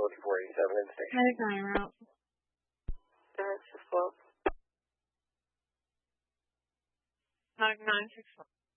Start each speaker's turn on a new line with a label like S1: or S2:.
S1: 5487 in the station.
S2: Medic 9 route.
S3: Medic 612.
S2: Medic 961.